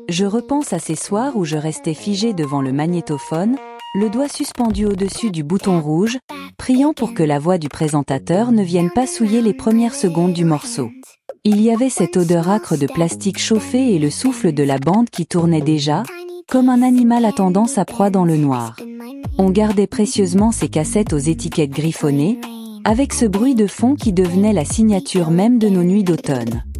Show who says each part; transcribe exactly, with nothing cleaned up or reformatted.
Speaker 1: Je repense à ces soirs où je restais figé devant le magnétophone, le doigt suspendu au-dessus du bouton rouge, priant pour que la voix du présentateur ne vienne pas souiller les premières secondes du morceau. Il y avait cette odeur âcre de plastique chauffé et le souffle de la bande qui tournait déjà, comme un animal attendant sa proie dans le noir. On gardait précieusement ces cassettes aux étiquettes griffonnées, avec ce bruit de fond qui devenait la signature même de nos nuits d'automne.